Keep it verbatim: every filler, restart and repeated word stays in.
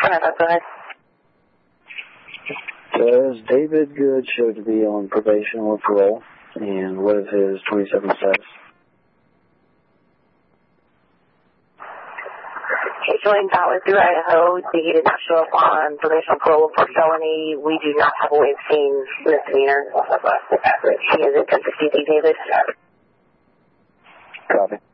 Go ahead. Does David Good show to be on probation or parole? And what is his twenty-seven status? He's joined valid through Idaho. He did not show up on probation or parole for felony. We do not have a way of seeing misdemeanor. He is a ten sixty-three, David. Copy.